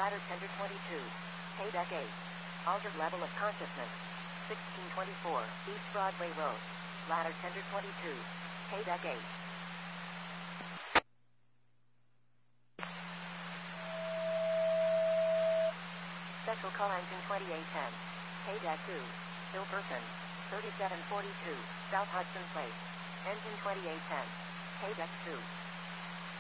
Ladder Tender 22. Paydeck 8. Altered level of consciousness. 1624. East Broadway Road. Ladder Tender 22. Paydeck 8. Special call engine 2810. Paydeck 2. Bill Person. 3742. South Hudson Place. Engine 2810. Paydeck 2.